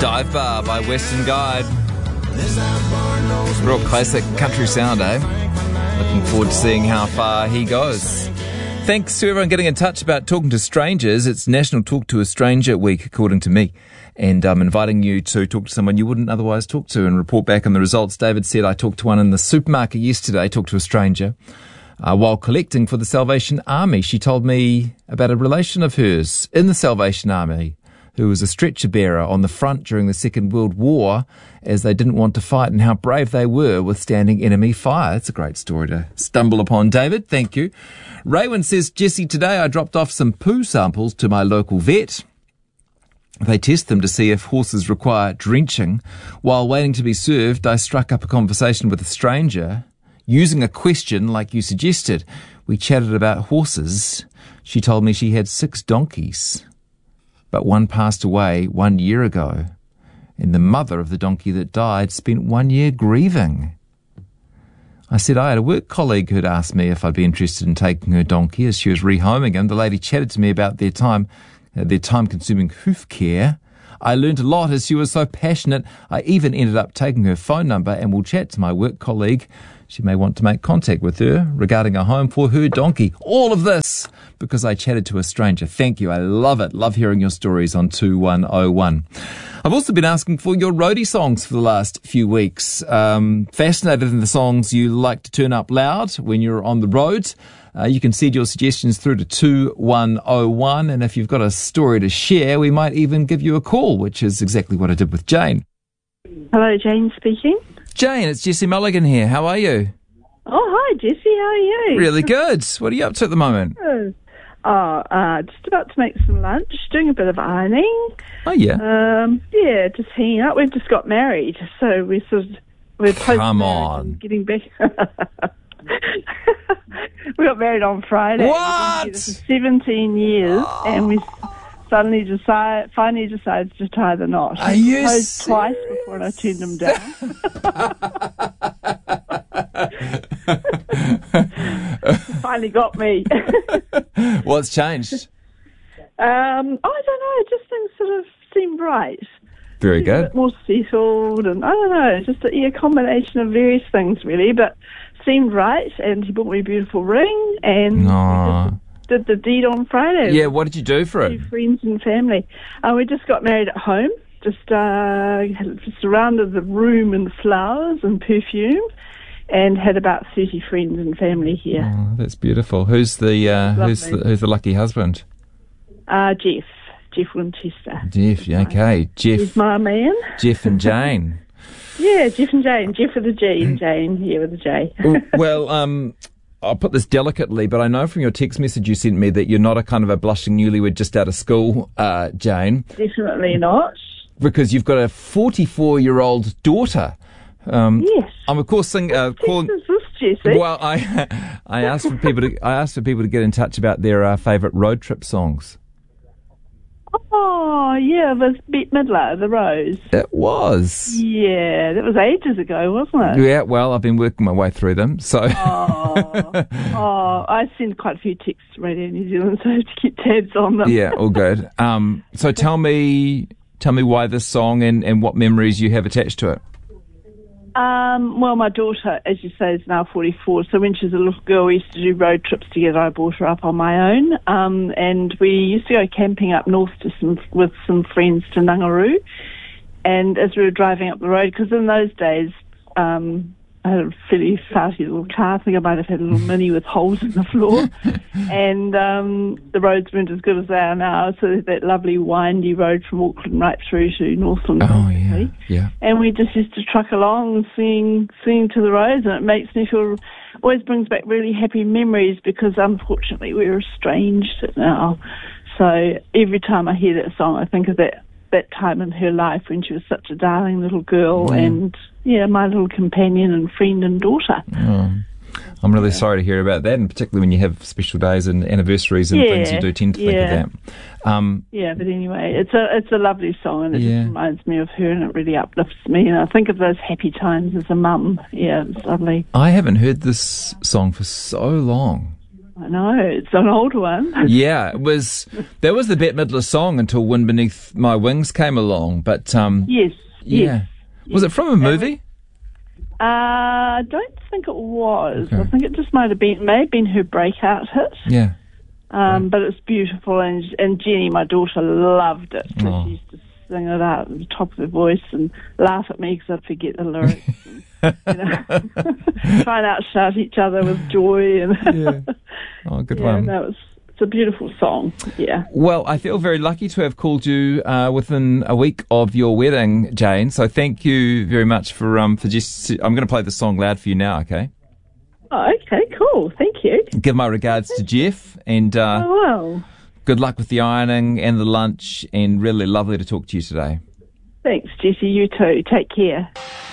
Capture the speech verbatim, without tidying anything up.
Dive Bar by Western Guide. Real classic country sound, eh? Looking forward to seeing how far he goes. Thanks to everyone getting in touch about talking to strangers. It's National Talk to a Stranger Week, according to me. And I'm inviting you to talk to someone you wouldn't otherwise talk to and report back on the results. David said, I talked to one in the supermarket yesterday, talked to a stranger, uh, while collecting for the Salvation Army. She told me about a relation of hers in the Salvation Army who was a stretcher bearer on the front during the Second World War as they didn't want to fight, and how brave they were withstanding enemy fire. That's a great story to stumble upon, David. Thank you. Raywin says, Jesse, today I dropped off some poo samples to my local vet. They test them to see if horses require drenching. While waiting to be served, I struck up a conversation with a stranger using a question like you suggested. We chatted about horses. She told me she had six donkeys, but one passed away one year ago, and the mother of the donkey that died spent one year grieving. I said I had a work colleague who'd asked me if I'd be interested in taking her donkey as she was rehoming him. The lady chatted to me about their time, uh, their time-consuming hoof care. I learned a lot as she was so passionate. I even ended up taking her phone number and will chat to my work colleague. She may want to make contact with her regarding a home for her donkey. All of this because I chatted to a stranger. Thank you. I love it. Love hearing your stories on two one oh one. I've also been asking for your roadie songs for the last few weeks. Um, fascinated in the songs you like to turn up loud when you're on the road. Uh, you can send your suggestions through to two one oh one. And if you've got a story to share, we might even give you a call, which is exactly what I did with Jane. Hello, Jane speaking. Jane, it's Jesse Mulligan here. How are you? Oh, hi, Jesse. How are you? Really good. What are you up to at the moment? Good. Oh, uh, just about to make some lunch, doing a bit of ironing. Oh, yeah. Um, yeah, just hanging out. We've just got married, so we're sort of... We're Come on. Getting back... We got married on Friday. What? We've been together for seventeen years, oh. And we suddenly decide, finally decided to tie the knot. Are you proposed twice before I turned them down. Finally got me. What's changed? Um, I don't know. Just things sort of seemed right. Very He's good. A bit more settled, and I don't know. Just a yeah, combination of various things, really, but seemed right. And he bought me a beautiful ring, and Aww. we just did the deed on Friday. Yeah, what did you do for it? Friends and family. Uh, we just got married at home. Just uh, surrounded the room in flowers and perfume, and had about thirty friends and family here. Oh, that's beautiful. Who's the uh, who's the, who's the lucky husband? Uh, Jeff. Jeff Winchester. Jeff, yeah, okay. Jeff. He's my man. Jeff and Jane. Yeah, Jeff and Jane. Jeff with a G and Jane, yeah, with a J. Well, um, I'll put this delicately, but I know from your text message you sent me that you're not a kind of a blushing newlywed just out of school, uh, Jane. Definitely not. Because you've got a forty-four-year-old daughter. Um, yes. I'm of course sing, uh, calling. What is this, Jesse? Well, I I asked for people to I asked for people to get in touch about their uh, favourite road trip songs. Oh, yeah, with Bette Midler, The Rose. It was. Yeah, that was ages ago, wasn't it? Yeah, well, I've been working my way through them, so... Oh, oh I send quite a few texts to Radio New Zealand, so I have to keep tabs on them. Yeah, all good. Um, so tell me tell me why this song and, and what memories you have attached to it. Um, well, my daughter, as you say, is now forty-four, so when she was a little girl, we used to do road trips together. I brought her up on my own, um, and we used to go camping up north to some, with some friends to Nangaroo, and as we were driving up the road, because in those days, um, I had a fairly farty little car. I think I might have had a little Mini with holes in the floor, and um, the roads weren't as good as they are now, so there's that lovely windy road from Auckland right through to Northland. Oh, yeah, yeah. And we just used to truck along singing, singing to the roads, and it makes me feel, always brings back really happy memories, because unfortunately we're estranged now. So every time I hear that song, I think of that that time in her life when she was such a darling little girl, mm. and yeah, my little companion and friend and daughter. Oh. I'm really sorry to hear about that, and particularly when you have special days and anniversaries and yeah, things, you do tend to think yeah. of that. Um, yeah, but anyway, it's a it's a lovely song, and it yeah. just reminds me of her, and it really uplifts me, and I think of those happy times as a mum. Yeah, it's lovely. I haven't heard this song for so long. I know, it's an old one. Yeah, it was. That was the Bette Midler song until Wind Beneath My Wings came along. But um, Yes, yeah, yes. was it from a movie? Uh, I don't think it was. Okay. I think it just might have been, may have been her breakout hit. Yeah. Um, but it's beautiful, and and Jenny, my daughter, loved it. So Oh. she used to sing it out at the top of her voice and laugh at me because I'd forget the lyrics. And, you know, try and outshout each other with joy. And Yeah. Oh, good yeah, one. no, it's, it's a beautiful song. Yeah. Well, I feel very lucky to have called you uh, within a week of your wedding, Jane. So thank you very much for um for just. I'm going to play the song loud for you now. Okay. Oh, okay, cool. Thank you. Give my regards to Jeff, and uh, Oh, well. good luck with the ironing and the lunch. And really lovely to talk to you today. Thanks, Jesse. You too. Take care.